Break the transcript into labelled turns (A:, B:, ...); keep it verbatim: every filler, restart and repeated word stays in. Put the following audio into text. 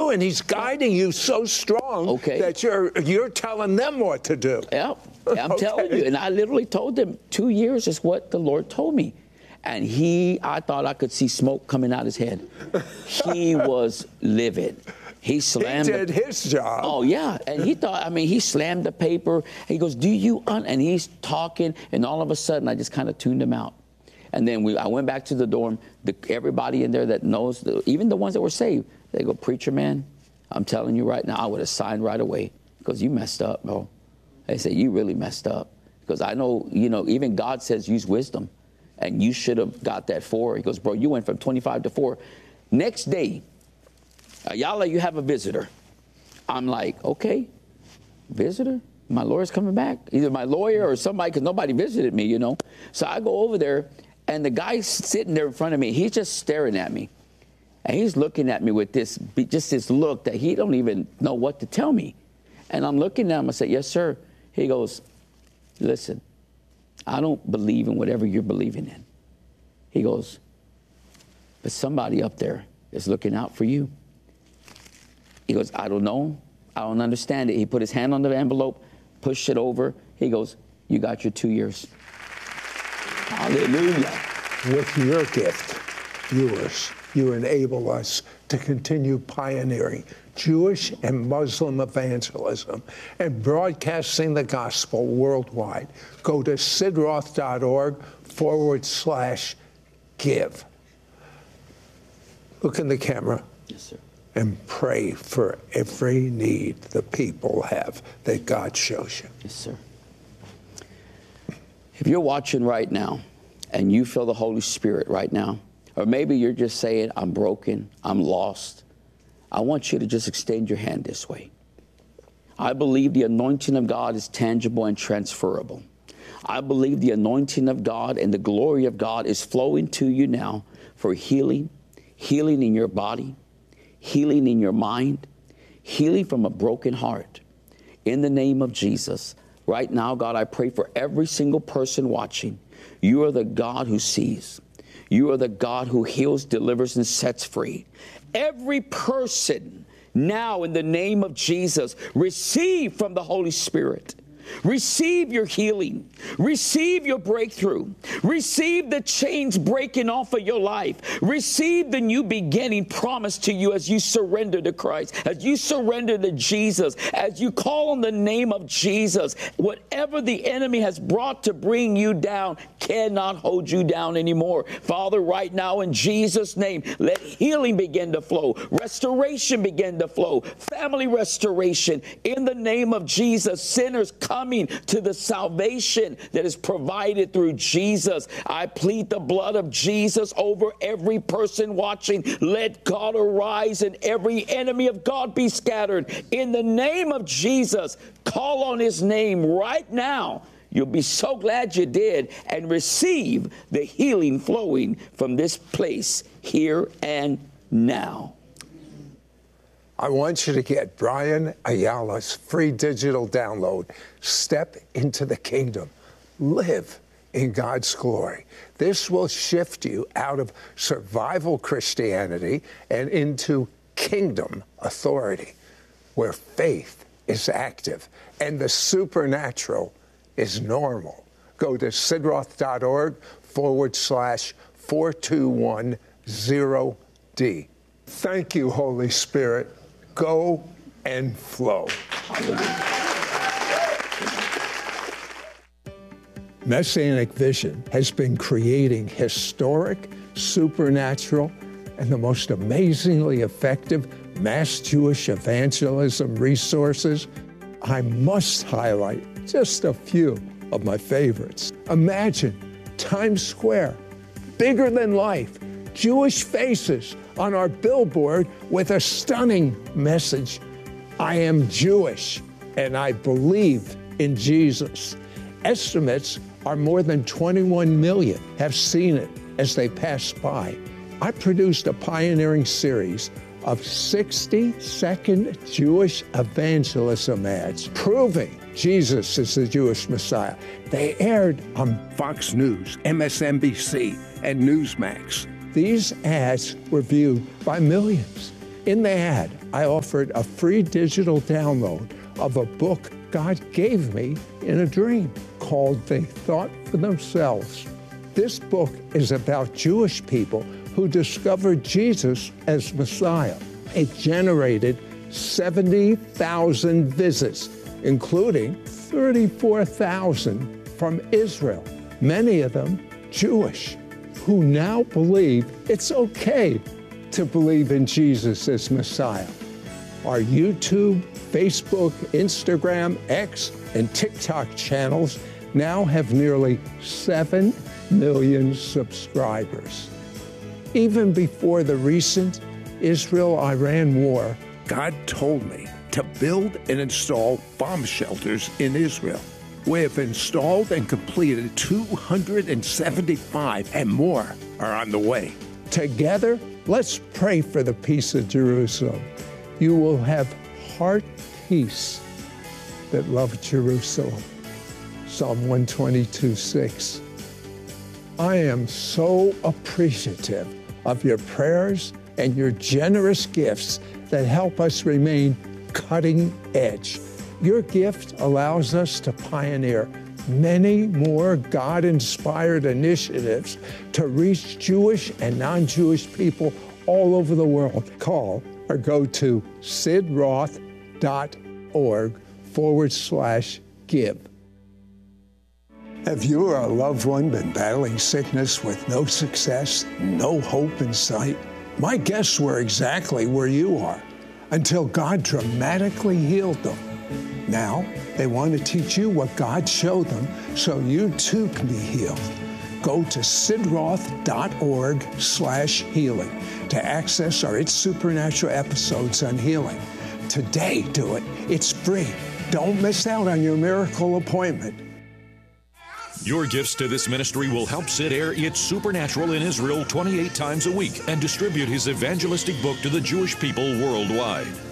A: do, and he's guiding you so strong
B: Okay.
A: that you're you're telling them what to do.
B: Yeah, I'm
A: Okay.
B: telling you. And I literally told them two years is what the Lord told me. And he, I thought I could see smoke coming out his head. He was livid. He slammed.
A: He did
B: the,
A: his job.
B: Oh, yeah. And he thought, I mean, he slammed the paper. He goes, do you, un-? and he's talking. And all of a sudden, I just kind of tuned him out. And then we, I went back to the dorm. The, everybody in there that knows, the, even the ones that were saved, they go, preacher man, I'm telling you right now, I would have signed right away because you messed up, bro. They say, you really messed up. Because I know, you know, even God says use wisdom. And you should have got that four. He goes, bro, you went from twenty-five to four. Next day, Ayala, you have a visitor. I'm like, okay, visitor? My lawyer's coming back. Either my lawyer or somebody, because nobody visited me, you know. So I go over there, and the guy's sitting there in front of me. He's just staring at me. And he's looking at me with this, just this look that he don't even know what to tell me. And I'm looking at him. I said, yes, sir. He goes, listen, I don't believe in whatever you're believing in. He goes, but somebody up there is looking out for you. He goes, I don't know. I don't understand it. He put his hand on the envelope, pushed it over. He goes, you got your two years. Hallelujah.
A: With your gift, yours, you enable us to continue pioneering Jewish and Muslim evangelism and broadcasting the gospel worldwide. Go to sidroth.org forward slash give. Look in the camera.
B: Yes, sir.
A: And pray for every need the people have that God shows you.
B: Yes, sir. If you're watching right now and you feel the Holy Spirit right now, or maybe you're just saying, I'm broken, I'm lost, I want you to just extend your hand this way. I believe the anointing of God is tangible and transferable. I believe the anointing of God and the glory of God is flowing to you now for healing, healing in your body, healing in your mind, healing from a broken heart. In the name of Jesus, right now, God, I pray for every single person watching. You are the God who sees. You are the God who heals, delivers, and sets free. Every person now, in the name of Jesus, receive from the Holy Spirit. Receive your healing. Receive your breakthrough. Receive the chains breaking off of your life. Receive the new beginning promised to you as you surrender to Christ, as you surrender to Jesus, as you call on the name of Jesus. Whatever the enemy has brought to bring you down cannot hold you down anymore. Father, right now in Jesus' name, let healing begin to flow. Restoration begin to flow. Family restoration. In the name of Jesus, sinners come coming to the salvation that is provided through Jesus. I plead the blood of Jesus over every person watching. Let God arise and every enemy of God be scattered. In the name of Jesus, call on his name right now. You'll be so glad you did and receive the healing flowing from this place here and now.
A: I want you to get Brian Ayala's free digital download, Step into the Kingdom. Live in God's glory. This will shift you out of survival Christianity and into kingdom authority, where faith is active and the supernatural is normal. Go to sidroth.org forward slash 4210D. Thank you, Holy Spirit. Go and flow. Messianic Vision has been creating historic, supernatural, and the most amazingly effective mass Jewish evangelism resources. I must highlight just a few of my favorites. Imagine Times Square, bigger than life, Jewish faces on our billboard with a stunning message. I am Jewish and I believe in Jesus. Estimates are more than twenty-one million have seen it as they pass by. I produced a pioneering series of sixty second Jewish evangelism ads proving Jesus is the Jewish Messiah. They aired on Fox News, M S N B C, and Newsmax. These ads were viewed by millions. In the ad, I offered a free digital download of a book God gave me in a dream called They Thought for Themselves. This book is about Jewish people who discovered Jesus as Messiah. It generated seventy thousand visits, including thirty-four thousand from Israel, many of them Jewish, who now believe it's okay to believe in Jesus as Messiah. Our YouTube, Facebook, Instagram, X, and TikTok channels now have nearly seven million subscribers. Even before the recent Israel-Iran war,
C: God told me to build and install bomb shelters in Israel. We have installed and completed two hundred seventy-five, and more are on the way.
A: Together, let's pray for the peace of Jerusalem. You will have heart peace that love Jerusalem. Psalm one twenty-two, six. I am so appreciative of your prayers and your generous gifts that help us remain cutting edge. Your gift allows us to pioneer many more God-inspired initiatives to reach Jewish and non-Jewish people all over the world. Call or go to sidroth.org forward slash give. Have you or a loved one been battling sickness with no success, no hope in sight? My guests were exactly where you are until God dramatically healed them. Now, they want to teach you what God showed them so you too can be healed. Go to sidroth.org slash healing to access our It's Supernatural episodes on healing. Today, do it. It's free. Don't miss out on your miracle appointment.
D: Your gifts to this ministry will help Sid air It's Supernatural in Israel twenty-eight times a week and distribute his evangelistic book to the Jewish people worldwide.